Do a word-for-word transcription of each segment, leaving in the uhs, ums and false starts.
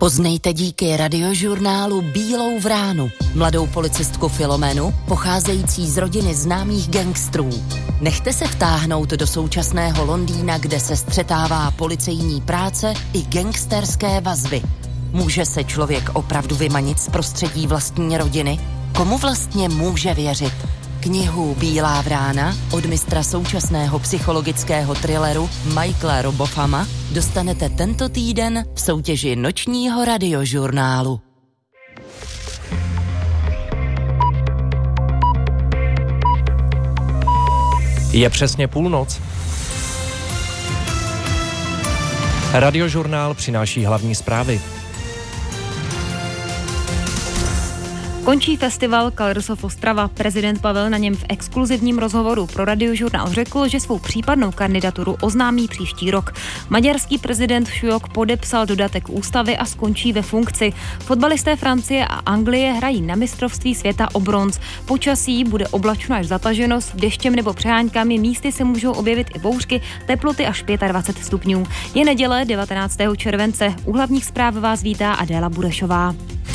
Poznejte díky radiožurnálu Bílou vránu, mladou policistku Filomenu, pocházející z rodiny známých gangstrů. Nechte se vtáhnout do současného Londýna, kde se střetává policejní práce i gangsterské vazby. Může se člověk opravdu vymanit z prostředí vlastní rodiny? Komu vlastně může věřit? Knihu Bílá vrána od mistra současného psychologického thrilleru Michaela Robofama dostanete tento týden v soutěži nočního radiožurnálu. Je přesně půlnoc. Radiožurnál přináší hlavní zprávy. Končí festival Colors of Ostrava. Prezident Pavel na něm v exkluzivním rozhovoru pro radiožurnál řekl, že svou případnou kandidaturu oznámí příští rok. Maďarský prezident Šujok podepsal dodatek ústavy a skončí ve funkci. Fotbalisté Francie a Anglie hrají na mistrovství světa o bronz. Počasí bude oblačno až zataženo, s deštěm nebo přeháňkami, místy se můžou objevit i bouřky, teploty až dvacet pět stupňů. Je neděle devatenáctého července. U hlavních zpráv vás vítá Adéla Burešová.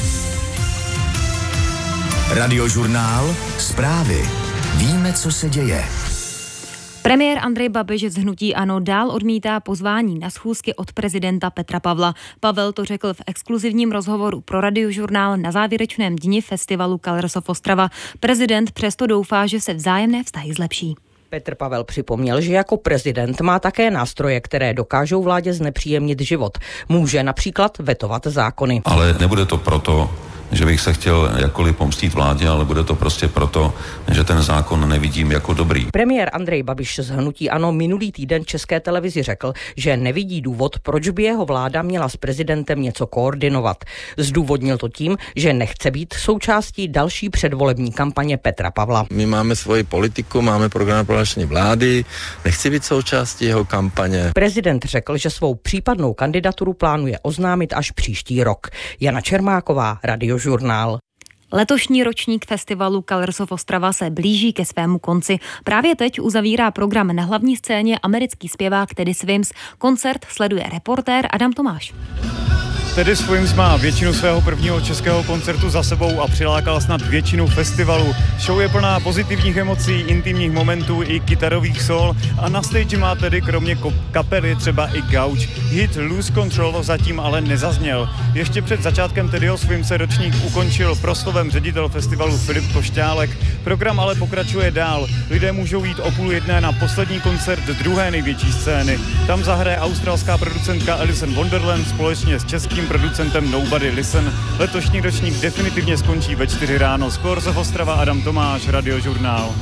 Radiožurnál, zprávy. Víme, co se děje. Premiér Andrej Babiš z hnutí ANO dál odmítá pozvání na schůzky od prezidenta Petra Pavla. Pavel to řekl v exkluzivním rozhovoru pro radiožurnál na závěrečném dni festivalu Colors of Ostrava. Prezident přesto doufá, že se vzájemné vztahy zlepší. Petr Pavel připomněl, že jako prezident má také nástroje, které dokážou vládě znepříjemnit život. Může například vetovat zákony. Ale nebude to proto, že bych se chtěl jakkoliv pomstít vládě, ale bude to prostě proto, že ten zákon nevidím jako dobrý. Premiér Andrej Babiš z hnutí ANO minulý týden České televizi řekl, že nevidí důvod, proč by jeho vláda měla s prezidentem něco koordinovat. Zdůvodnil to tím, že nechce být součástí další předvolební kampaně Petra Pavla. My máme svoji politiku, máme program prohlášení vlády, nechci být součástí jeho kampaně. Prezident řekl, že svou případnou kandidaturu plánuje oznámit až příští rok. Jana Čermáková, Radio Žurnál. Letošní ročník festivalu Colors of Ostrava se blíží ke svému konci. Právě teď uzavírá program na hlavní scéně americký zpěvák Teddy Swims. Koncert sleduje reportér Adam Tomáš. Teddy Swims má většinu svého prvního českého koncertu za sebou a přilákal snad většinu festivalu. Show je plná pozitivních emocí, intimních momentů i kytarových sol a na stage má tedy kromě kapely třeba i gauč. Hit Lose Control zatím ale nezazněl. Ještě před začátkem Teddyho Swimse ročník ukončil proslovem ředitel festivalu Filip Košťálek. Program ale pokračuje dál. Lidé můžou jít o půl jedné na poslední koncert druhé největší scény. Tam zahraje australská producentka Alice in Wonderland společně s českým producentem Nobody Listen. Letošní ročník definitivně skončí ve čtyři ráno. Z Colors of Ostrava Adam Tomáš, Radiožurnál.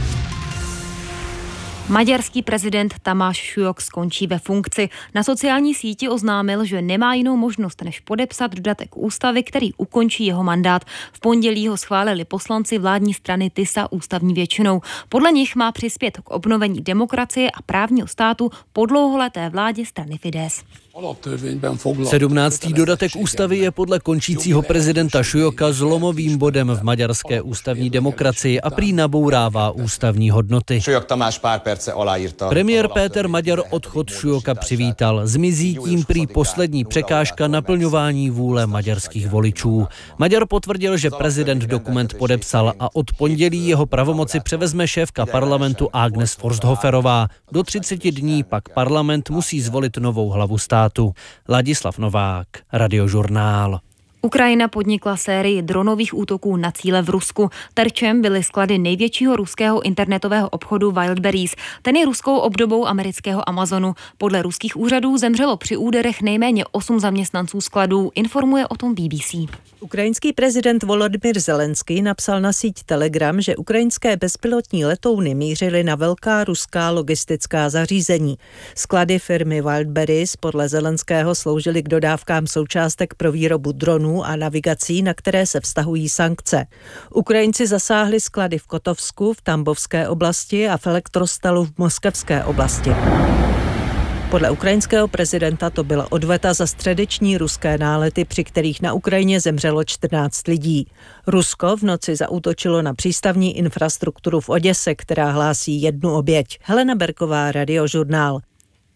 Maďarský prezident Tamáš Šujok skončí ve funkci. Na sociální síti oznámil, že nemá jinou možnost, než podepsat dodatek ústavy, který ukončí jeho mandát. V pondělí ho schválili poslanci vládní strany TISA ústavní většinou. Podle nich má přispět k obnovení demokracie a právního státu po dlouholeté vládě strany Fidesz. sedmnáctý dodatek ústavy je podle končícího prezidenta Šujoka zlomovým bodem v maďarské ústavní demokracii a prý nabourává ústavní hodnoty. Premiér Péter Maďar odchod Šujoka přivítal. Zmizí tím prý poslední překážka naplňování vůle maďarských voličů. Maďar potvrdil, že prezident dokument podepsal a od pondělí jeho pravomoci převezme šéfka parlamentu Agnes Forsthoferová. Do třiceti dní pak parlament musí zvolit novou hlavu státu. Ladislav Novák, Radiožurnál. Ukrajina podnikla sérii dronových útoků na cíle v Rusku. Terčem byly sklady největšího ruského internetového obchodu Wildberries. Ten je ruskou obdobou amerického Amazonu. Podle ruských úřadů zemřelo při úderech nejméně osm zaměstnanců skladů, informuje o tom B B C. Ukrajinský prezident Volodymyr Zelenský napsal na síť Telegram, že ukrajinské bezpilotní letouny mířily na velká ruská logistická zařízení. Sklady firmy Wildberries podle Zelenského sloužily k dodávkám součástek pro výrobu dronů a navigací, na které se vztahují sankce. Ukrajinci zasáhli sklady v Kotovsku, v Tambovské oblasti a v Elektrostalu v Moskevské oblasti. Podle ukrajinského prezidenta to byla odveta za středeční ruské nálety, při kterých na Ukrajině zemřelo čtrnáct lidí. Rusko v noci zaútočilo na přístavní infrastrukturu v Oděse, která hlásí jednu oběť. Helena Berková, Radiožurnál.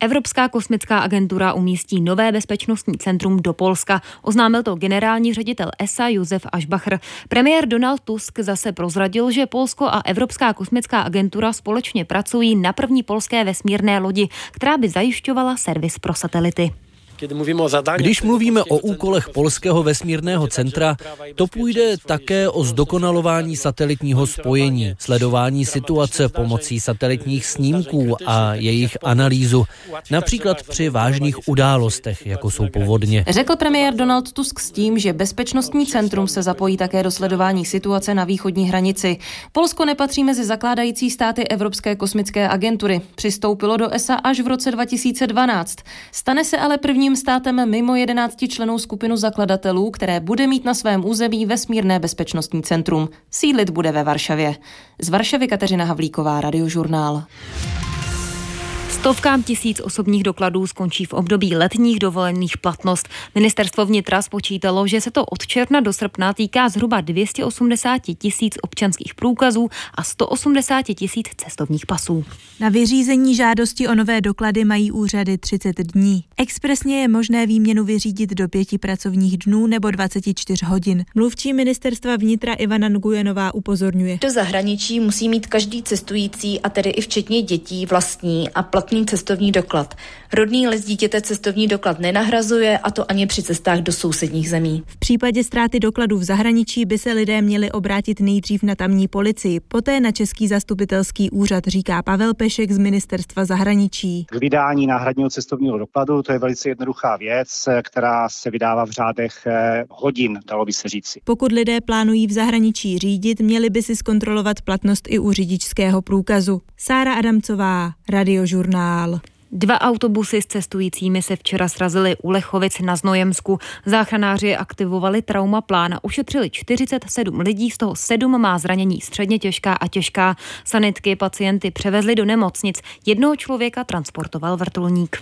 Evropská kosmická agentura umístí nové bezpečnostní centrum do Polska. Oznámil to generální ředitel E S A Josef Aschbacher. Premiér Donald Tusk zase prozradil, že Polsko a Evropská kosmická agentura společně pracují na první polské vesmírné lodi, která by zajišťovala servis pro satelity. Když mluvíme o úkolech Polského vesmírného centra, to půjde také o zdokonalování satelitního spojení, sledování situace pomocí satelitních snímků a jejich analýzu, například při vážných událostech, jako jsou povodně. Řekl premiér Donald Tusk s tím, že bezpečnostní centrum se zapojí také do sledování situace na východní hranici. Polsko nepatří mezi zakládající státy Evropské kosmické agentury. Přistoupilo do E S A až v roce dva tisíce dvanáct. Stane se ale prvním státem mimo jedenácti členů skupinu zakladatelů, které bude mít na svém území vesmírné bezpečnostní centrum. Sídlit bude ve Varšavě. Z Varšavy Kateřina Havlíková, Radiožurnál. Stovkám tisíc osobních dokladů skončí v období letních dovolených platnost. Ministerstvo vnitra spočítalo, že se to od června do srpna týká zhruba dvě stě osmdesát tisíc občanských průkazů a sto osmdesát tisíc cestovních pasů. Na vyřízení žádosti o nové doklady mají úřady třicet dní. Expresně je možné výměnu vyřídit do pěti pracovních dnů nebo dvacet čtyři hodin. Mluvčí ministerstva vnitra Ivana Nguyenová upozorňuje. Do zahraničí musí mít každý cestující, a tedy i včetně dětí, vlastní a platný cestovní doklad. Rodný list dítěte cestovní doklad nenahrazuje, a to ani při cestách do sousedních zemí. V případě ztráty dokladů v zahraničí by se lidé měli obrátit nejdřív na tamní policii, poté na Český zastupitelský úřad, říká Pavel Pešek z Ministerstva zahraničí. K vydání náhradního cestovního dokladu to je velice jednoduchá věc, která se vydává v řádech hodin, dalo by se říci. Pokud lidé plánují v zahraničí řídit, měli by si zkontrolovat platnost i u řidičského průkazu. Sára Adamcová, Radiožurnál. Dva autobusy s cestujícími se včera srazily u Lechovic na Znojemsku. Záchranáři aktivovali traumaplán a ušetřili čtyřicet sedm lidí, z toho sedm má zranění středně těžká a těžká. Sanitky pacienty převezli do nemocnic. Jednoho člověka transportoval vrtulník.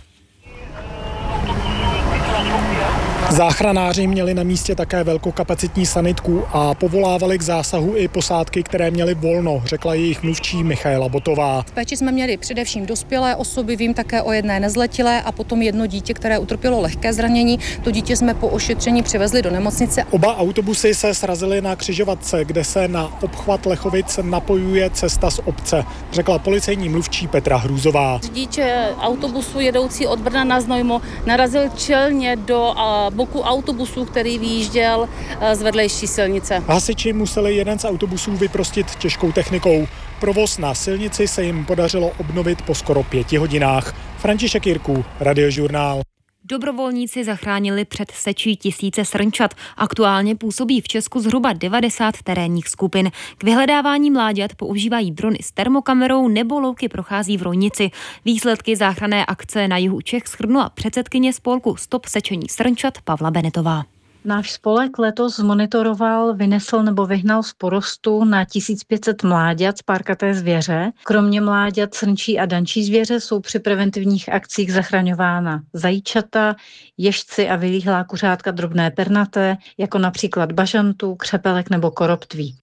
Záchranáři měli na místě také velkokapacitní sanitku a povolávali k zásahu i posádky, které měly volno, řekla jejich mluvčí Michaela Botová. V péči jsme měli především dospělé osoby, vím také o jedné nezletilé a potom jedno dítě, které utrpělo lehké zranění. To dítě jsme po ošetření přivezli do nemocnice. Oba autobusy se srazily na křižovatce, kde se na obchvat Lechovic napojuje cesta z obce, řekla policejní mluvčí Petra Hrůzová. Řidič autobusu jedoucí od Brna na Znojmo narazil čelně do boku autobusu, který vyjížděl z vedlejší silnice. Hasiči museli jeden z autobusů vyprostit těžkou technikou. Provoz na silnici se jim podařilo obnovit po skoro pěti hodinách. František Jirků, Radiožurnál. Dobrovolníci zachránili před sečí tisíce srnčat. Aktuálně působí v Česku zhruba devadesát terénních skupin. K vyhledávání mláďat používají drony s termokamerou nebo louky prochází v Rojnici. Výsledky záchranné akce na jihu Čech shrnula předsedkyně spolku Stop sečení srnčat Pavla Benetová. Náš spolek letos monitoroval, vynesl nebo vyhnal z porostu na tisíc pět set mláďat spárkaté zvěře. Kromě mláďat srnčí a dančí zvěře jsou při preventivních akcích zachraňována zajíčata, ježci a vylíhlá kuřátka drobné pernaté, jako například bažantů, křepelek nebo koroptví.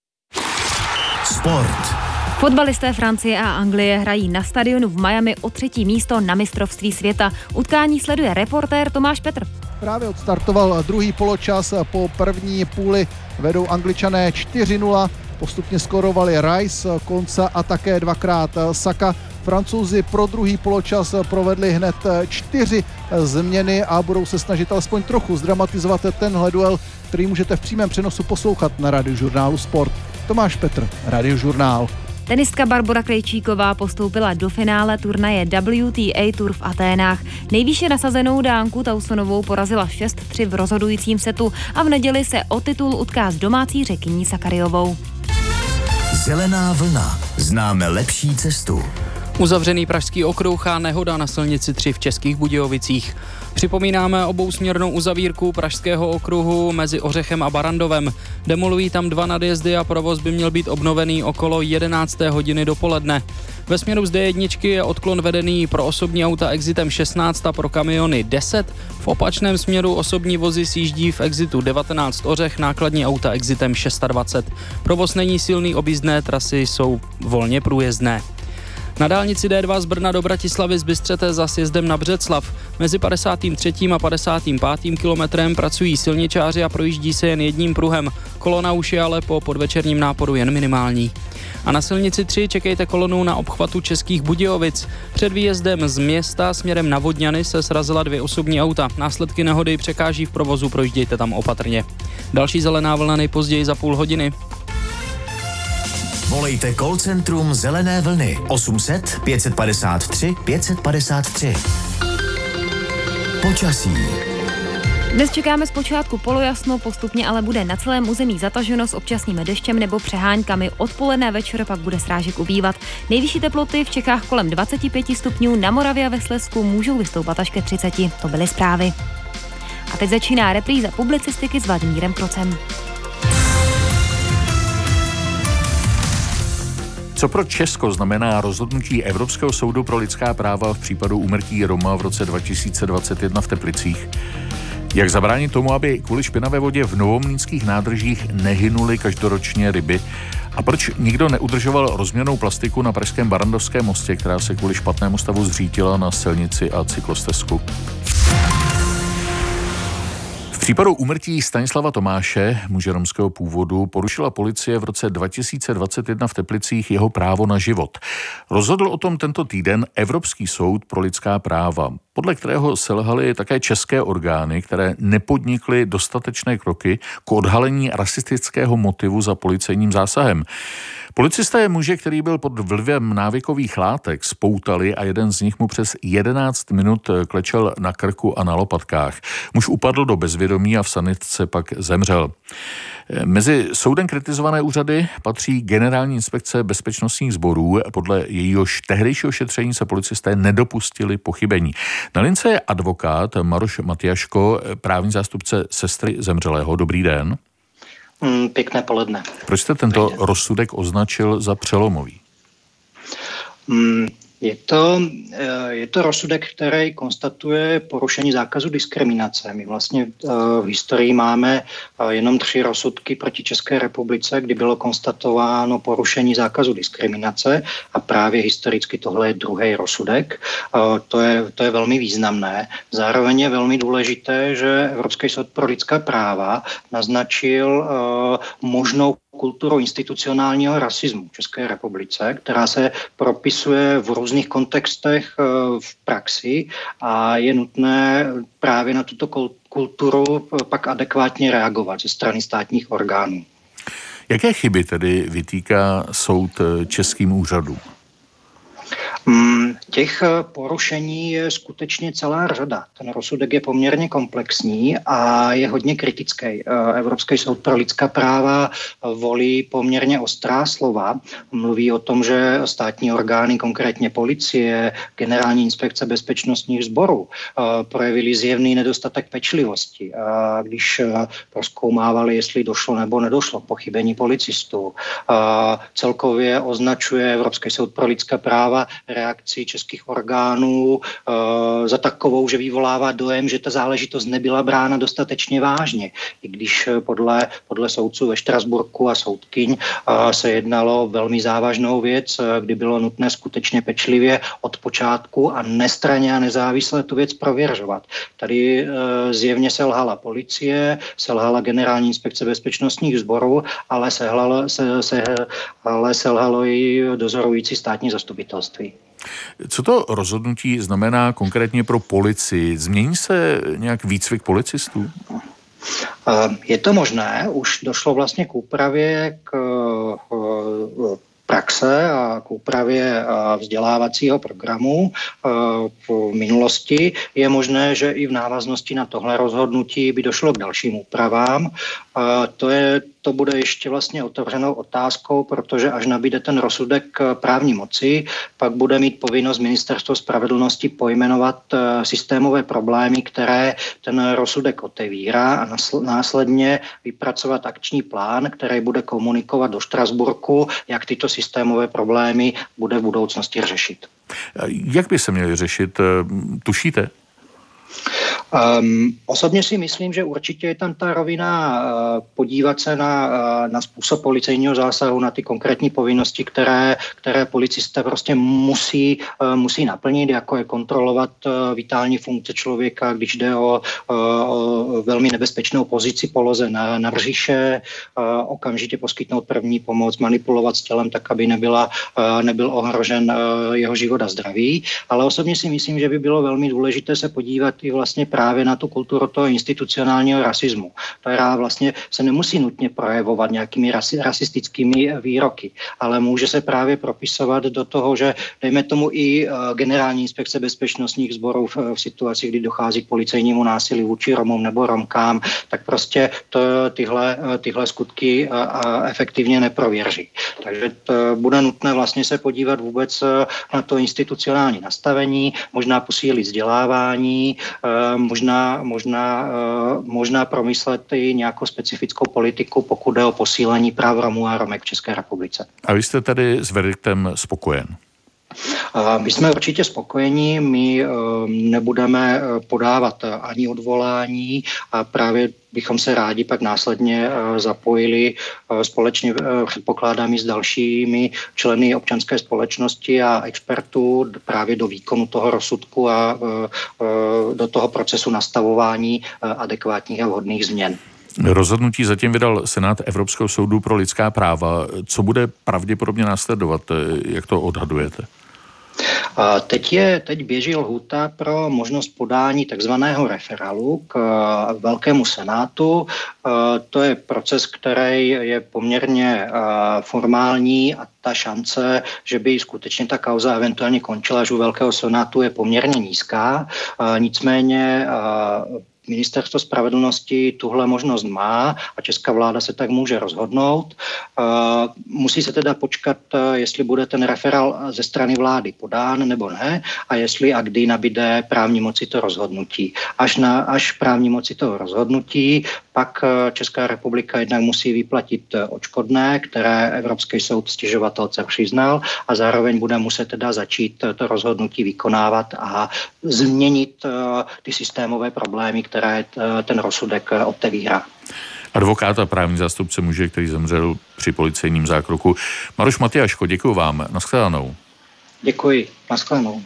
Sport. Fotbalisté Francie a Anglie hrají na stadionu v Miami o třetí místo na mistrovství světa. Utkání sleduje reportér Tomáš Petr. Právě odstartoval druhý poločas, po první půli vedou Angličané čtyři nula, postupně skorovali Rice, Konsa a také dvakrát Saka. Francouzi pro druhý poločas provedli hned čtyři změny a budou se snažit alespoň trochu zdramatizovat tenhle duel, který můžete v přímém přenosu poslouchat na Radiožurnálu Sport. Tomáš Petr, Radiožurnál. Tenistka Barbora Krejčíková postoupila do finále turnaje W T A Tour v Aténách. Nejvýše nasazenou Dánku Tausonovou porazila šest tři v rozhodujícím setu a v neděli se o titul utká s domácí Řekyní Sakaryovou. Zelená vlna. Známe lepší cestu. Uzavřený pražský okruh a nehoda na silnici tři v Českých Budějovicích. Připomínáme obousměrnou uzavírku pražského okruhu mezi Ořechem a Barandovem. Demolují tam dva nadjezdy a provoz by měl být obnovený okolo jedenácté hodiny dopoledne. Ve směru z D jedna je odklon vedený pro osobní auta exitem šestnáct a pro kamiony deset. V opačném směru osobní vozy sjíždí v exitu devatenáct Ořech, nákladní auta exitem dvacet šest. Provoz není silný, objízdné trasy jsou volně průjezdné. Na dálnici D dva z Brna do Bratislavy z Bystřete za sjezdem na Břeclav. Mezi padesátým třetím a padesátým pátým kilometrem pracují silničáři a projíždí se jen jedním pruhem. Kolona už je ale po podvečerním náporu jen minimální. A na silnici tři čekejte kolonu na obchvatu Českých Budějovic. Před výjezdem z města směrem na Vodňany se srazila dvě osobní auta. Následky nehody překáží v provozu, projíždějte tam opatrně. Další zelená vlna nejpozději za půl hodiny. Volejte call centrum Zelené vlny osm set pět padesát tři pět padesát tři. Počasí. Dnes čekáme zpočátku polojasno, postupně ale bude na celém území zataženo s občasným deštěm nebo přeháňkami. Odpoledne večer pak bude srážek ubývat. Nejvyšší teploty v Čechách kolem dvacet pět stupňů, na Moravě a ve Slezsku můžou vystoupat až ke třiceti. To byly zprávy. A teď začíná repríza publicistiky s Vladimírem Krocem. Co pro Česko znamená rozhodnutí Evropského soudu pro lidská práva v případu úmrtí Roma v roce dva tisíce dvacet jedna v Teplicích? Jak zabránit tomu, aby kvůli špinavé vodě v novomlýnských nádržích nehynuly každoročně ryby? A proč nikdo neudržoval rozměrnou plastiku na pražském Barrandovském mostě, která se kvůli špatnému stavu zřítila na silnici a cyklostezku? V případu úmrtí Stanislava Tomáše, muže romského původu, porušila policie v roce dva tisíce dvacet jedna v Teplicích jeho právo na život. Rozhodl o tom tento týden Evropský soud pro lidská práva, podle kterého selhaly také české orgány, které nepodnikly dostatečné kroky k odhalení rasistického motivu za policejním zásahem. Policisté muže, který byl pod vlivem návykových látek, spoutali a jeden z nich mu přes jedenáct minut klečel na krku a na lopatkách. Muž upadl do bezvědomí a v sanitce pak zemřel. Mezi soudem kritizované úřady patří Generální inspekce bezpečnostních sborů. Podle jejíhož tehdejšího šetření se policisté nedopustili pochybení. Na lince je advokát Maroš Matyáško, právní zástupce sestry zemřelého. Dobrý den. Mm, pěkné poledne. Proč jste tento rozsudek označil za přelomový? Mm, je to, je to rozsudek, který konstatuje porušení zákazu diskriminace. My vlastně v historii máme jenom tři rozsudky proti České republice, kdy bylo konstatováno porušení zákazu diskriminace a právě historicky tohle je druhý rozsudek. To je, to je velmi významné. Zároveň je velmi důležité, že Evropský soud pro lidská práva naznačil možnou kulturu institucionálního rasismu v České republice, která se propisuje v různých kontextech v praxi a je nutné právě na tuto kulturu pak adekvátně reagovat ze strany státních orgánů. Jaké chyby tedy vytýká soud českým úřadům? Těch porušení je skutečně celá řada. Ten rozsudek je poměrně komplexní a je hodně kritický. Evropský soud pro lidská práva volí poměrně ostrá slova. Mluví o tom, že státní orgány, konkrétně policie, Generální inspekce bezpečnostních sborů, projevili zjevný nedostatek pečlivosti. Když prozkoumávali, jestli došlo nebo nedošlo k pochybení policistů. Celkově označuje Evropský soud pro lidská práva reakci českých orgánů e, za takovou, že vyvolává dojem, že ta záležitost nebyla brána dostatečně vážně. I když podle, podle soudců ve Štrasburku a soudkyň e, se jednalo o velmi závažnou věc, e, kdy bylo nutné skutečně pečlivě od počátku a nestranně a nezávisle tu věc prověřovat. Tady e, zjevně selhala policie, selhala Generální inspekce bezpečnostních sborů, ale selhalo, se, se, ale selhalo i dozorující státní zastupitelství. Co to rozhodnutí znamená konkrétně pro policii? Změní se nějak výcvik policistů? Je to možné. Už došlo vlastně k úpravě k praxe a k úpravě vzdělávacího programu v minulosti. Je možné, že i v návaznosti na tohle rozhodnutí by došlo k dalším úpravám. To je To bude ještě vlastně otevřenou otázkou, protože až nabíde ten rozsudek právní moci, pak bude mít povinnost Ministerstvo spravedlnosti pojmenovat systémové problémy, které ten rozsudek otevírá a následně vypracovat akční plán, který bude komunikovat do Štrasburku, jak tyto systémové problémy bude v budoucnosti řešit. Jak by se měly řešit? Tušíte? Um, osobně si myslím, že určitě je tam ta rovina uh, podívat se na, uh, na způsob policejního zásahu, na ty konkrétní povinnosti, které, které policisté prostě musí, uh, musí naplnit, jako je kontrolovat uh, vitální funkce člověka, když jde o, uh, o velmi nebezpečnou pozici poloze na, na břiše, uh, okamžitě poskytnout první pomoc, manipulovat s tělem tak, aby nebyla, uh, nebyl ohrožen uh, jeho život a zdraví. Ale osobně si myslím, že by bylo velmi důležité se podívat i vlastně právě na tu kulturu toho institucionálního rasismu, která vlastně se nemusí nutně projevovat nějakými rasi, rasistickými výroky, ale může se právě propisovat do toho, že dejme tomu i uh, generální inspekce bezpečnostních sborů v, v situaci, kdy dochází k policejnímu násilí vůči Romům nebo Romkám, tak prostě to, tyhle, tyhle skutky uh, uh, efektivně neprověří. Takže to bude nutné vlastně se podívat vůbec na to institucionální nastavení, možná posílit vzdělávání, uh, možná, možná, uh, možná promyslet i nějakou specifickou politiku, pokud jde o posílení práv Romů a Romek v České republice. A vy jste tady s verdiktem spokojen? My jsme určitě spokojení, my nebudeme podávat ani odvolání a právě bychom se rádi pak následně zapojili společně, předpokládám, i s dalšími členy občanské společnosti a expertů právě do výkonu toho rozsudku a do toho procesu nastavování adekvátních a vhodných změn. Rozhodnutí zatím vydal Senát Evropského soudu pro lidská práva. Co bude pravděpodobně následovat? Jak to odhadujete? Teď, je, teď běží lhůta pro možnost podání takzvaného referálu k Velkému senátu. To je proces, který je poměrně formální a ta šance, že by skutečně ta kauza eventuálně končila až u Velkého senátu, je poměrně nízká. Nicméně Ministerstvo spravedlnosti tuhle možnost má a česká vláda se tak může rozhodnout. Musí se teda počkat, jestli bude ten referál ze strany vlády podán nebo ne a jestli a kdy nabíde právní moci to rozhodnutí. Až, na, až právní moci toho rozhodnutí pak Česká republika jednak musí vyplatit odškodné, které Evropský soud stěžovatelce přiznal a zároveň bude muset teda začít to rozhodnutí vykonávat a změnit ty systémové problémy, které ten rozsudek otevírá. Advokát a právní zástupce muže, který zemřel při policejním zákroku. Maroš Matyáško, děkuji vám. Naschledanou. Děkuji. Naschledanou.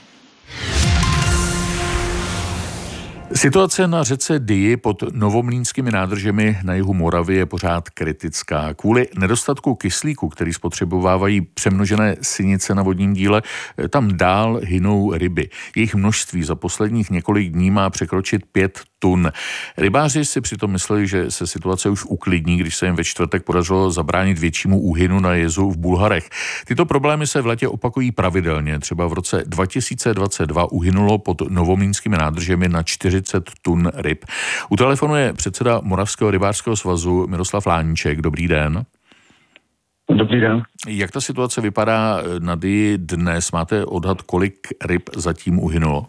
Situace na řece Dyji pod Novomlýnskými nádržemi na jihu Moravy je pořád kritická. Kvůli nedostatku kyslíku, který spotřebovávají přemnožené sinice na vodním díle, tam dál hynou ryby. Jejich množství za posledních několik dní má překročit pět tun. Rybáři si přitom mysleli, že se situace už uklidní, když se jim ve čtvrtek podařilo zabránit většímu úhynu na jezu v Bulharech. Tyto problémy se v létě opakují pravidelně. Třeba v roce dva tisíce dvacet dva uhynulo pod Novomlýnskými nádržemi na čtyřicet tun ryb. U telefonu je předseda Moravského rybářského svazu Miroslav Láníček. Dobrý den. Dobrý den. Jak ta situace vypadá na Dyji dnes? Máte odhad, kolik ryb zatím uhynulo?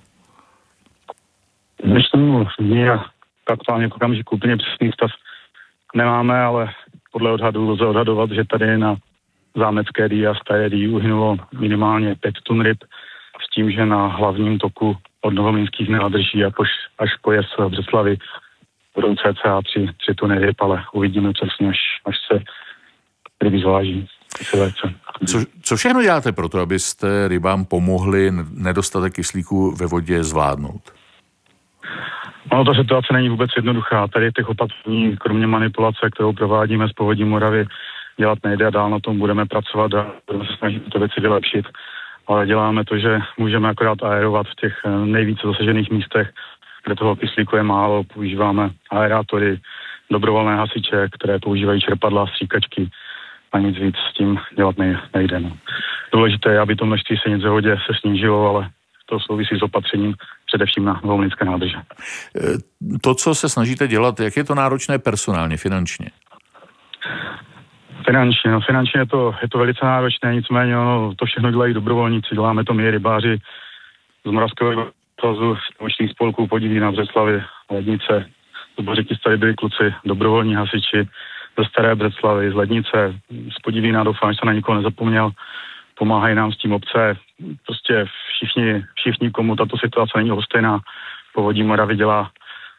Dnešnímu dní a aktuálně k okamžiku úplně přesný stav nemáme, ale podle odhadu lze odhadovat, že tady na Zámecké Dyji a Staré Dyji uhynulo minimálně pět tun ryb, s tím, že na hlavním toku od Novomlýnských nádrží a poš, až po jez Břeclavi budou cca tři tuny ryb, ale uvidíme přesně, až, až se ryby zváží. Co, co všechno děláte pro to, abyste rybám pomohli nedostatek kyslíku ve vodě zvládnout? No, ta situace není vůbec jednoduchá. Tady těch opatření, kromě manipulace, kterou provádíme z povodí Moravy, dělat nejde a dál na tom budeme pracovat a budeme se snažit to věci vylepšit. Ale děláme to, že můžeme akorát aerovat v těch nejvíce zasažených místech, kde toho kyslíku je málo. Používáme aerátory, dobrovolné hasiče, které používají čerpadla, stříkačky a nic víc s tím dělat nejde. No. Důležité je, aby to množství sinic ve vodě se snížilo, ale to souvisí s opatřením především na Novomlýnské nádrže. To, co se snažíte dělat, jak je to náročné personálně, finančně? Finančně, no finančně je to, je to velice náročné, nicméně no, to všechno dělají dobrovolníci, děláme to my, rybáři z Moravského svazu, z naučných spolků Podíví na Břeclavi, Lednice, z Bořeky byli kluci, dobrovolní hasiči ze Staré Břeclavy, z Lednice, z Podívína, doufám, že se na nikoho nezapomněl, pomáhají nám s tím obce, prostě všichni, všichni, komu tato situace není lhostejná, Povodí Moravy dělá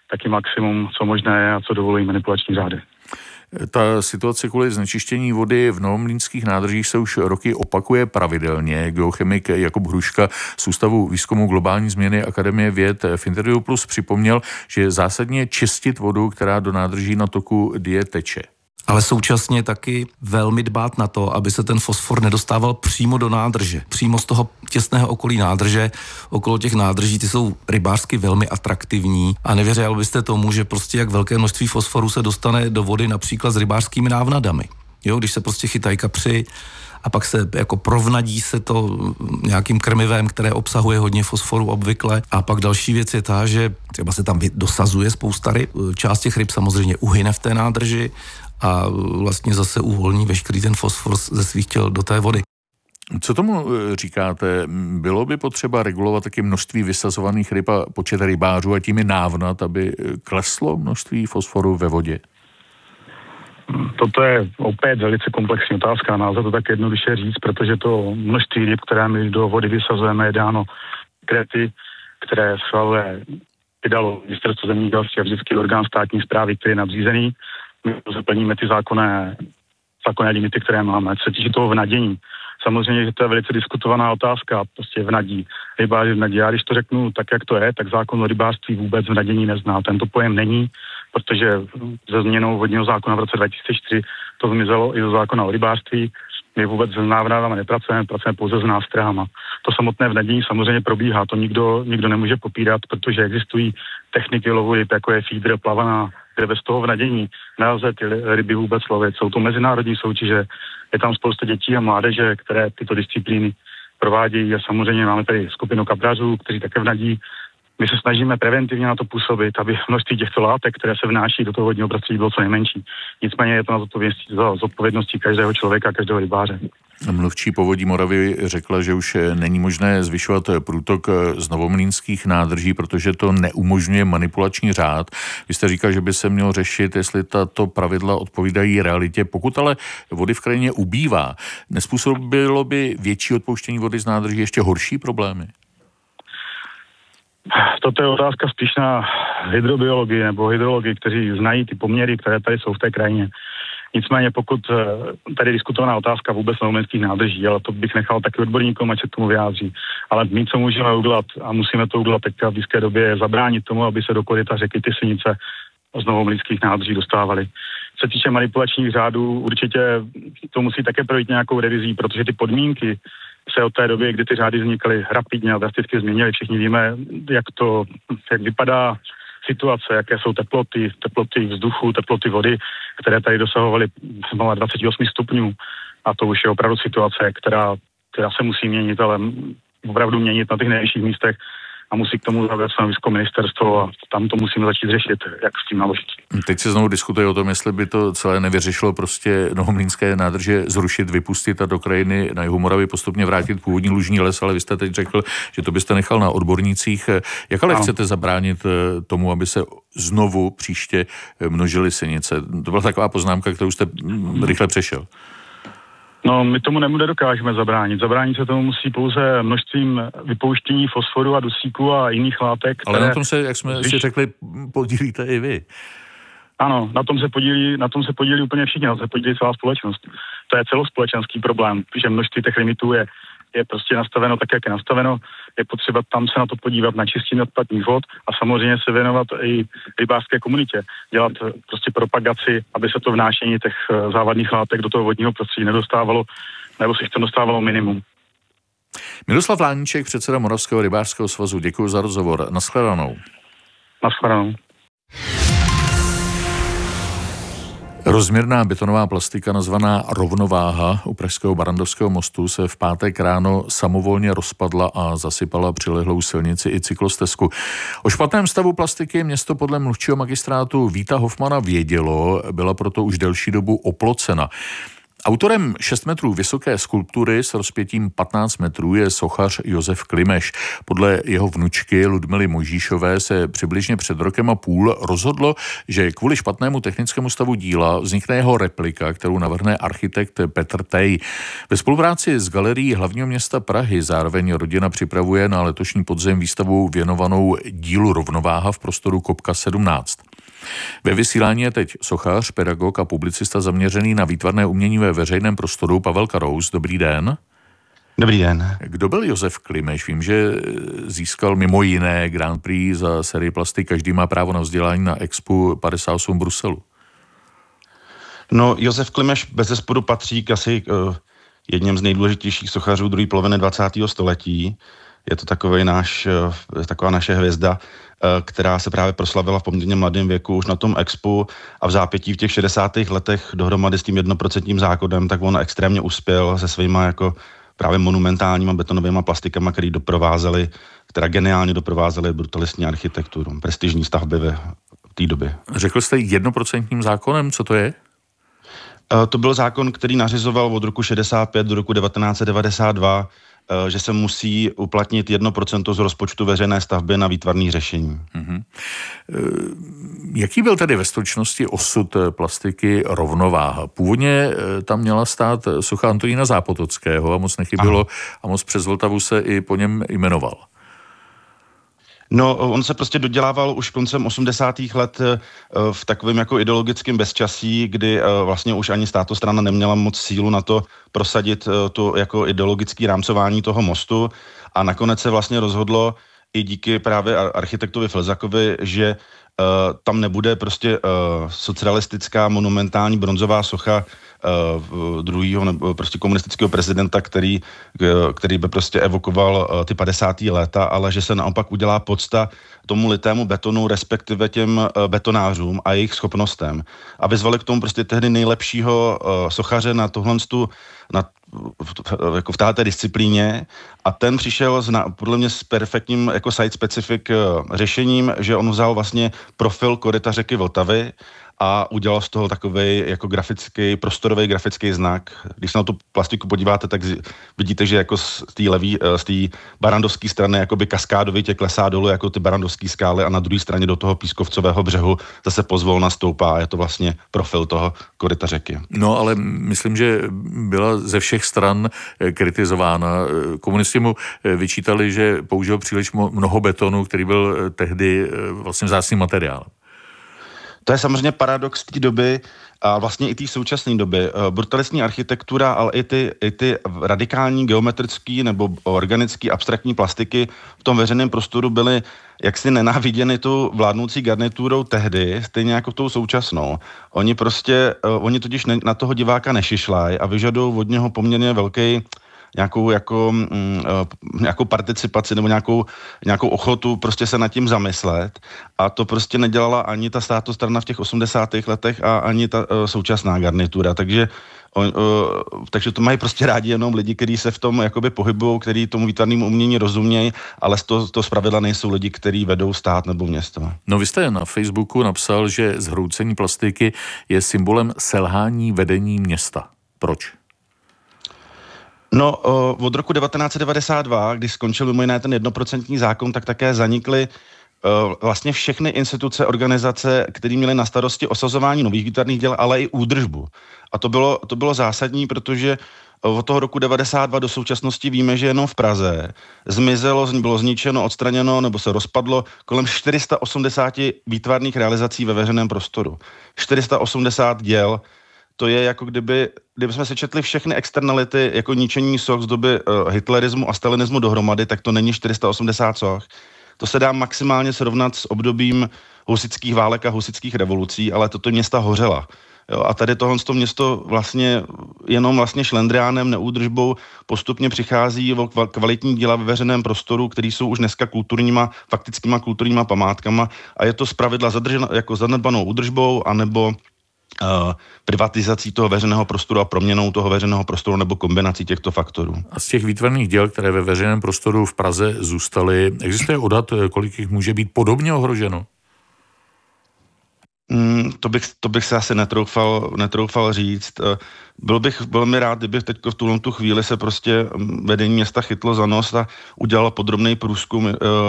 taky maximum, co možné je a co dovolují manipulační řády. Ta situace kvůli znečištění vody v novomlýnských nádržích se už roky opakuje pravidelně. Geochemik Jakub Hruška z Ústavu výzkumu globální změny Akademie věd v Interview Plus připomněl, že je zásadně čistit vodu, která do nádrží na toku Dyje teče. Ale současně taky velmi dbát na to, aby se ten fosfor nedostával přímo do nádrže. Přímo z toho těsného okolí nádrže. Okolo těch nádrží, ty jsou rybářsky velmi atraktivní a nevěřil byste tomu, že prostě jak velké množství fosforu se dostane do vody například s rybářskými návnadami. Jo, když se prostě chytají kapři a pak se jako provnadí se to nějakým krmivem, které obsahuje hodně fosforu obvykle. A pak další věc je ta, že třeba se tam dosazuje spousta ryb. Část těch ryb samozřejmě uhyne v té nádrži a vlastně zase uvolní veškerý ten fosfor ze svých těl do té vody. Co tomu říkáte? Bylo by potřeba regulovat taky množství vysazovaných ryb a počet rybářů a tím i návnat, aby kleslo množství fosforu ve vodě? Toto je opět velice komplexní otázka, nelze to tak jednoduše říct, protože to množství ryb, které my do vody vysazujeme, je dáno krety, které schvaluje vydalo Ministerstvo zemědělství a vždycky orgán státní správy, který je nadřízený. My zaplníme ty zákonné, zákonné limity, které máme. Co se týče toho vnadění, samozřejmě, že to je velice diskutovaná otázka, prostě vnadí, rybáři vnadí. Já když to řeknu tak, jak to je, tak zákon o rybářství vůbec vnadění nezná. Tento pojem není, protože ze změnou vodního zákona v roce dva tisíce čtyři to zmizelo i do zákona o rybářství. My vůbec s návnadami nepracujeme, pracujeme pouze s nástrahama. To samotné vnadění samozřejmě probíhá, to nikdo, nikdo nemůže popírat, protože existují techniky lovu ryb, jako je feeder, plavaná, kde bez toho vnadění nelze ty ryby vůbec lovit. Jsou to mezinárodní soutěže, je tam spousta dětí a mládeže, které tyto disciplíny provádějí a samozřejmě máme tady skupinu kaprařů, kteří také vnadí. My se snažíme preventivně na to působit, aby množství těchto látek, které se vnáší do toho vodního prostředí, bylo co nejmenší. Nicméně je to na to zodpovědností každého člověka, každého rybáře. Mluvčí Povodí Moravy řekla, že už není možné zvyšovat průtok z novomlýnských nádrží, protože to neumožňuje manipulační řád. Vy jste říkal, že by se mělo řešit, jestli tato pravidla odpovídají realitě. Pokud ale vody v krajině ubývá, nezpůsobilo by větší odpouštění vody z nádrží ještě horší problémy? Toto je otázka spíš na hydrobiologii nebo hydrologii, kteří znají ty poměry, které tady jsou v té krajině. Nicméně pokud tady diskutovaná otázka vůbec novomlýnských nádrží, ale to bych nechal taky odborníkům, ať se k tomu vyjádří. Ale my, co můžeme udělat a musíme to udělat teďka v blízké době, je zabránit tomu, aby se do koryta řeky ty sinice z novomlýnských nádrží dostávaly. Co se týče manipulačních řádů, určitě to musí také projít nějakou revizí, protože ty podmínky se od té doby, kdy ty řády vznikaly, rapidně a drasticky změnily. Všichni víme, jak to, jak vypadá situace, jaké jsou teploty, teploty vzduchu, teploty vody, které tady dosahovaly dvacet osm stupňů. A to už je opravdu situace, která, která se musí měnit, ale opravdu měnit na těch nejvyšších místech. A musí k tomu zavést stanovisko ministerstvo a tam to musíme začít řešit, jak s tím naložit. Teď se znovu diskutuje o tom, jestli by to celé nevyřešilo prostě novomlýnské nádrže zrušit, vypustit a do krajiny na jihu Moravy postupně vrátit původní lužní les, ale vy jste teď řekl, že to byste nechal na odbornících. Jak ale no. chcete zabránit tomu, aby se znovu příště množily sinice? To byla taková poznámka, kterou jste rychle přešel. No, my tomu nedokážeme zabránit. Zabránit se tomu musí pouze množstvím vypouštění fosforu a dusíku a jiných látek. Ale na tom se, jak jsme si řekli, podílíte i vy. Ano, na tom se podílí, na tom se podílí úplně všichni, na tom se podílí celá společnost. To je celospolečenský problém, že množství těch limitů je, je prostě nastaveno tak, jak je nastaveno. Je potřeba tam se na to podívat, na čistění odpadních vod a samozřejmě se věnovat i rybářské komunitě. Dělat prostě propagaci, aby se to vnášení těch závadných látek do toho vodního prostředí nedostávalo, nebo se to dostávalo minimum. Miroslav Láníček, předseda Moravského rybářského svazu, děkuji za rozhovor. Nashledanou. Nashledanou. Rozměrná betonová plastika nazvaná Rovnováha u pražského Barrandovského mostu se v pátek ráno samovolně rozpadla a zasypala přilehlou silnici i cyklostezku. O špatném stavu plastiky město podle mluvčího magistrátu Víta Hofmana vědělo, byla proto už delší dobu oplocena. Autorem šest metrů vysoké skulptury s rozpětím patnáct metrů je sochař Josef Klimeš. Podle jeho vnučky Ludmily Mojžíšové se přibližně před rokem a půl rozhodlo, že kvůli špatnému technickému stavu díla vznikne jeho replika, kterou navrhne architekt Petr Tej. Ve spolupráci s Galerií hlavního města Prahy zároveň rodina připravuje na letošní podzim výstavu věnovanou dílu Rovnováha v prostoru Kopka sedmnáct. Ve vysílání je teď sochař, pedagog a publicista zaměřený na výtvarné umění ve veřejném prostoru Pavel Karous. Dobrý den. Dobrý den. Kdo byl Josef Klimeš? Vím, že získal mimo jiné Grand Prix za sérii Plastik Každý má právo na vzdělání na Expu padesát osm v Bruselu. No, Josef Klimeš bezesporu patří k asi uh, jedním z nejdůležitějších sochařů druhé poloviny dvacátého století. Je to takový náš, uh, taková naše hvězda, uh, která se právě proslavila v poměrně mladém věku už na tom Expu a v zápětí v těch šedesátých letech dohromady s tím jednoprocentním zákonem, tak on extrémně uspěl se svýma jako právě monumentálníma betonovými plastikama, který doprovázely, která geniálně doprovázely brutalistní architekturu, prestižní stavby ve té době. Řekl jste jednoprocentním zákonem, co to je? To byl zákon, který nařizoval od roku šedesát pět do roku devatenáct set devadesát dva, že se musí uplatnit jedno procento z rozpočtu veřejné stavby na výtvarné řešení. Mm-hmm. Jaký byl tedy ve stručnosti osud plastiky Rovnováha? Původně tam měla stát socha Antonína Zápotockého a moc nechybilo Aha. a moc přes Vltavu se i po něm jmenoval. No, on se prostě dodělával už koncem osmdesátých let v takovém jako ideologickém bezčasí, kdy vlastně už ani státostrana neměla moc sílu na to prosadit to jako ideologické rámcování toho mostu a nakonec se vlastně rozhodlo i díky právě architektovi Flzakovi, že Uh, tam nebude prostě uh, socialistická monumentální bronzová socha uh, druhého nebo prostě komunistického prezidenta, který, uh, který by prostě evokoval uh, ty padesátá léta, ale že se naopak udělá podsta tomu litému betonu, respektive těm uh, betonářům a jejich schopnostem. A vyzvali k tomu prostě tehdy nejlepšího uh, sochaře na tohle tu, na jako v této disciplíně a ten přišel s, na, podle mě s perfektním jako site-specific uh, řešením, že on vzal vlastně profil koryta řeky Vltavy a udělal z toho takovej jako grafický, prostorový grafický znak. Když se na tu plastiku podíváte, tak vidíte, že jako z té levý, z té barandovské strany jakoby kaskádovitě klesá dolů jako ty barandovské skály a na druhé straně do toho pískovcového břehu zase pozvolna stoupá a je to vlastně profil toho koryta řeky. No, ale myslím, že byla ze všech stran kritizována. Komunisti mu vyčítali, že použil příliš mnoho betonu, který byl tehdy vlastně vzácným materiálem. To je samozřejmě paradox té doby a vlastně i té současné doby. Brutalistní architektura, ale i ty, i ty radikální geometrické nebo organické abstraktní plastiky v tom veřejném prostoru byly jaksi nenáviděny tu vládnoucí garniturou tehdy, stejně jako tou současnou. Oni prostě, oni totiž ne, na toho diváka nešišlají a vyžadují od něho poměrně velký nějakou jako mm, nějakou participaci nebo nějakou, nějakou ochotu prostě se nad tím zamyslet a to prostě nedělala ani ta státostrana v těch osmdesátých letech a ani ta uh, současná garnitura, takže on, uh, takže to mají prostě rádi jenom lidi, kteří se v tom jakoby pohybují, kteří tomu výtvarnému umění rozumějí, ale to, to zpravidla nejsou lidi, kteří vedou stát nebo město. No vy jste na Facebooku napsal, že zhroucení plastiky je symbolem selhání vedení města. Proč? No, od roku devatenáct set devadesát dva, když skončil mimo jiné ten jednoprocentní zákon, tak také zanikly vlastně všechny instituce, organizace, které měly na starosti osazování nových výtvarných děl, ale i údržbu. A to bylo, to bylo zásadní, protože od toho roku devadesát dva do současnosti víme, že jenom v Praze zmizelo, bylo zničeno, odstraněno nebo se rozpadlo kolem čtyři sta osmdesát výtvarných realizací ve veřejném prostoru. čtyři sta osmdesát děl. To je jako kdyby, kdyby jsme si četli všechny externality jako ničení soch z doby uh, hitlerismu a stalinismu dohromady, tak to není čtyři sta osmdesát soch. To se dá maximálně srovnat s obdobím husitských válek a husitských revolucí, ale toto města hořela. Jo, a tady tohle město vlastně jenom vlastně šlendriánem, neúdržbou postupně přichází o kvalitní díla ve veřejném prostoru, který jsou už dneska kulturníma, faktickýma kulturníma památkama a je to zpravidla zadrženo jako zanedbanou údržbou anebo Uh, privatizací toho veřejného prostoru a proměnou toho veřejného prostoru nebo kombinací těchto faktorů. A z těch výtvarných děl, které ve veřejném prostoru v Praze zůstaly, existuje odhad, kolik jich může být podobně ohroženo? Mm, to bych, to bych se asi netroufal, netroufal říct. Byl bych velmi rád, kdyby teď v tuhle tu chvíli se prostě vedení města chytlo za nos a udělalo podrobný průzkum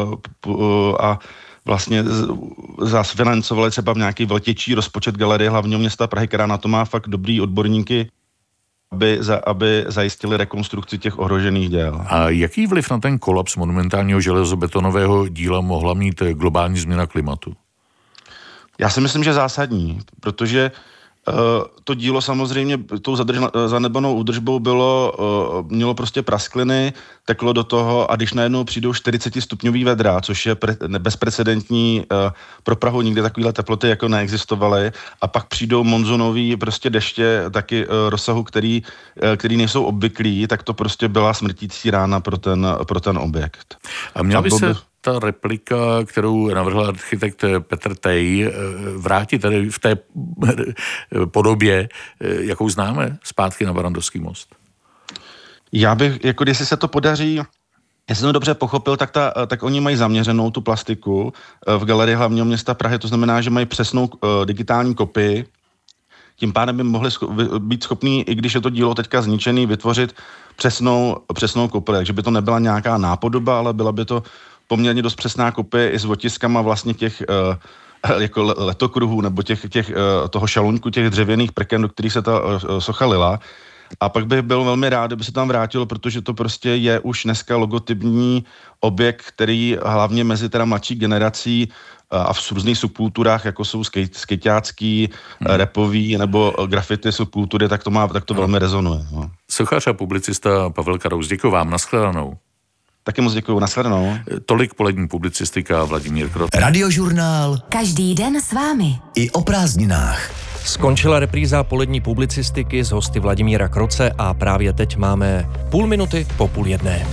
a vlastně zás financovali třeba nějaký veltější rozpočet Galerie hlavního města Prahy, která na to má fakt dobrý odborníky, aby, za, aby zajistili rekonstrukci těch ohrožených děl. A jaký vliv na ten kolaps monumentálního železobetonového díla mohla mít globální změna klimatu? Já si myslím, že zásadní, protože uh, to dílo samozřejmě tou zadržna, zanedbanou údržbou bylo, uh, mělo prostě praskliny, teklo do toho a když najednou přijdou čtyřicetistupňový vedra, což je pre, bezprecedentní uh, pro Prahu, nikdy takovýhle teploty jako neexistovaly a pak přijdou monzunový prostě deště taky uh, rozsahu, který, uh, který nejsou obvyklí, tak to prostě byla smrtící rána pro ten, pro ten objekt. A měla by se ta replika, kterou navrhl architekt Petr Tej, vrátit tady v té podobě, jakou známe, zpátky na Barrandovský most? Já bych, jako jestli se to podaří, jestli jsem to dobře pochopil, tak, ta, tak oni mají zaměřenou tu plastiku v Galerii hlavního města Prahy, to znamená, že mají přesnou uh, digitální kopii, tím pádem by mohli scho- být schopní, i když je to dílo teďka zničený, vytvořit přesnou, přesnou kopii, takže by to nebyla nějaká nápodoba, ale byla by to poměrně dost přesná kopie i s otiskama vlastně těch uh, jako letokruhů nebo těch, těch, uh, toho šalunku těch dřevěných prken, do kterých se ta uh, socha lila. A pak bych byl velmi rád, kdyby se tam vrátilo, protože to prostě je už dneska logotypní objekt, který hlavně mezi teda mladší generací a v různých subkulturách, jako jsou skate, skejťácký, hmm. rapový nebo graffiti subkultury, tak to má, tak to hmm. velmi rezonuje. No. Sochař a publicista Pavel Karous, děkuji vám, nashledanou. Taky moc děkuju, nashledanou. Tolik polední publicistika, Vladimír Krot. Radiožurnál. Každý den s vámi. I o prázdninách. Skončila repríza polední publicistiky s hosty Vladimíra Kroce a právě teď máme půl minuty po půl jedné.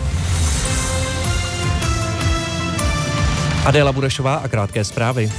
Adéla Burešová a krátké zprávy.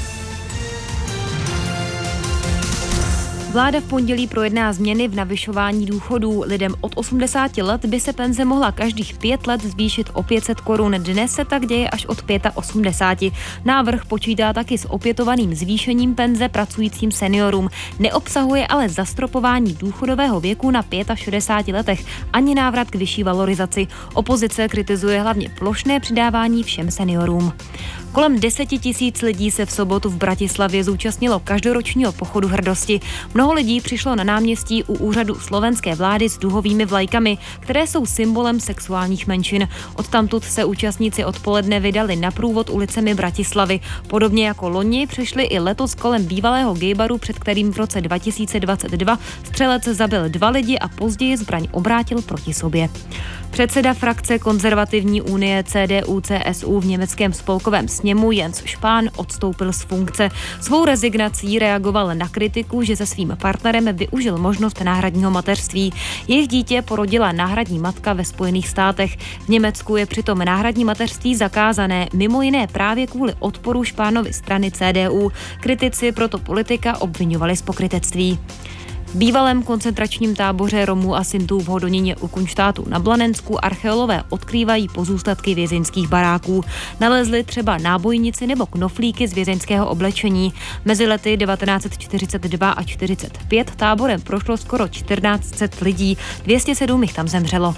Vláda v pondělí projedná změny v navyšování důchodů. Lidem od osmdesáti let by se penze mohla každých pět let zvýšit o pět set korun. Dnes se tak děje až od osmdesáti pěti. Návrh počítá taky s opětovaným zvýšením penze pracujícím seniorům. Neobsahuje ale zastropování důchodového věku na šedesáti pěti letech ani návrat k vyšší valorizaci. Opozice kritizuje hlavně plošné přidávání všem seniorům. Kolem deseti tisíc lidí se v sobotu v Bratislavě zúčastnilo každoročního pochodu hrdosti. Mnoho lidí přišlo na náměstí u úřadu slovenské vlády s duhovými vlajkami, které jsou symbolem sexuálních menšin. Odtamtud se účastníci odpoledne vydali na průvod ulicemi Bratislavy. Podobně jako loni přešli i letos kolem bývalého gaybaru, před kterým v roce dva tisíce dvacet dva střelec zabil dva lidi a později zbraň obrátil proti sobě. Předseda frakce konzervativní unie C D U C S U v německém spolkovém sněmu Jens Spahn odstoupil z funkce. Svou rezignací reagoval na kritiku, že se svým partnerem využil možnost náhradního mateřství. Jejich dítě porodila náhradní matka ve Spojených státech. V Německu je přitom náhradní mateřství zakázané, mimo jiné právě kvůli odporu Spahnovy strany C D U. Kritici proto politika obviňovali z pokrytectví. V bývalém koncentračním táboře Romů a Sintů v Hodoníně u Kunštátu na Blanensku archeolové odkrývají pozůstatky vězeňských baráků. Nalezli třeba nábojnici nebo knoflíky z vězeňského oblečení. Mezi lety devatenáct set čtyřicet dva a čtyřicet pět táborem prošlo skoro čtrnáct set lidí, dvě stě sedm jich tam zemřelo.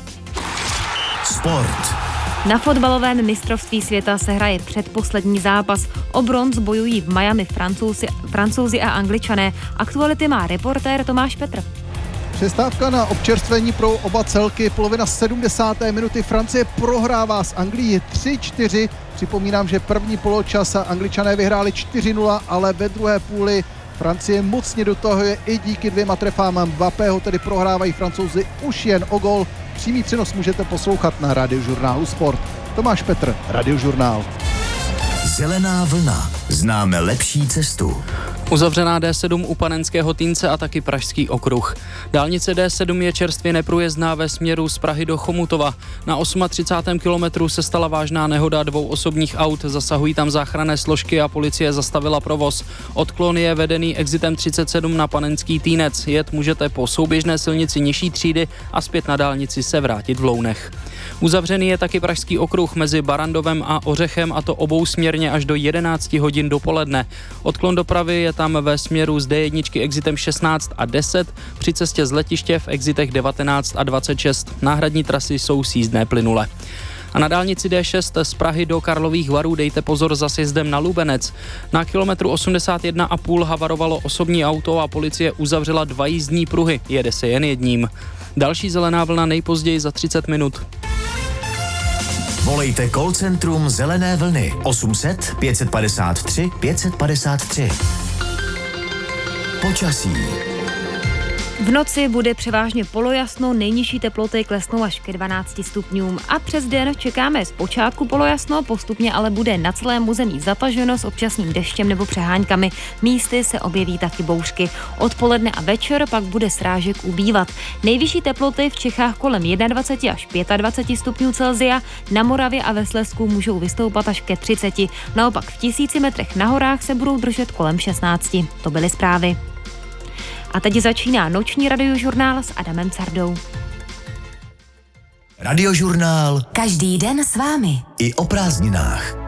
Sport. Na fotbalovém mistrovství světa se hraje předposlední zápas. O bronz bojují v Miami Francouzi, Francouzi a Angličané. Aktuality má reportér Tomáš Petr. Přestávka na občerstvení pro oba celky. Polovina sedmdesáté minuty. Francie prohrává s Anglií tři čtyři. Připomínám, že první poločas Angličané vyhráli čtyři nula, ale ve druhé půli Francie mocně dotahuje i díky dvěma trefám Mbappého, tedy prohrávají Francouzi už jen o gol. Přímý přenos můžete poslouchat na Radiožurnálu Sport. Tomáš Petr, Radiožurnál. Zelená vlna. Známe lepší cestu. Uzavřená D sedm u Panenského Týnce a taky Pražský okruh. Dálnice D sedm je čerstvě neprůjezdná ve směru z Prahy do Chomutova. Na třicátém osmém kilometru se stala vážná nehoda dvou osobních aut, zasahují tam záchranné složky a policie zastavila provoz. Odklon je vedený exitem třicet sedm na Panenský Týnec. Jet můžete po souběžné silnici nižší třídy a zpět na dálnici se vrátit v Lounech. Uzavřený je taky Pražský okruh mezi Barandovem a Ořechem, a to obousměrně až do jedenáct hodin dopoledne. Odklon dopravy je tam ve směru z D jedna exitem šestnáct a deset, při cestě z letiště v exitech devatenáct a dvacet šest. Náhradní trasy jsou sjízdné plynule. A na dálnici D šest z Prahy do Karlových Varů dejte pozor za sjezdem na Lubenec. Na kilometru osmdesát jedna a půl havarovalo osobní auto a policie uzavřela dva jízdní pruhy. Jede se jen jedním. Další zelená vlna nejpozději za třicet minut. Volejte call centrum Zelené vlny osm set pět padesát tři pět padesát tři. Počasí. V noci bude převážně polojasno, nejnižší teploty klesnou až ke dvanácti stupňům a přes den čekáme zpočátku polojasno, postupně ale bude na celém území zataženo s občasným deštěm nebo přeháňkami. Místy se objeví taky bouřky. Odpoledne a večer pak bude srážek ubývat. Nejvyšší teploty v Čechách kolem dvacet jedna až dvacet pět stupňů Celsia, na Moravě a ve Slezsku můžou vystoupat až ke třiceti. Naopak v tisíci metrech na horách se budou držet kolem šestnácti. To byly zprávy. A teď začíná noční radiožurnál s Adamem Cardou. Radiožurnál každý den s vámi. I o prázdninách.